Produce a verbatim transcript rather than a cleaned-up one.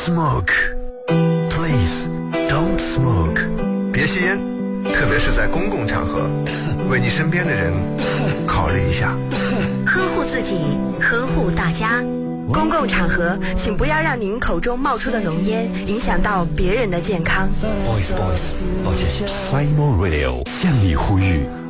smoke. Please don't smoke. 别吸烟，特别是在公共场合，为你身边的人考虑一下。 呵护自己，呵护大家。公共场合，请不要让您口中冒出的浓烟影响到别人的健康。 Boys, boys，抱歉。Simon Radio 向你呼吁。